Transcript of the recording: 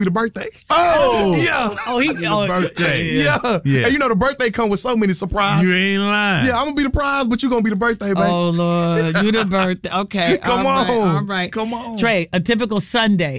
be the birthday. Oh! Yeah. The birthday. Yeah. And you know the birthday come with so many surprises. You ain't lying. Yeah, I'm going to be the prize, but you going to be the birthday, baby. Oh, Lord. You the birthday. Okay. Come all on. Right, all right. Come on. Trey, a typical Sunday.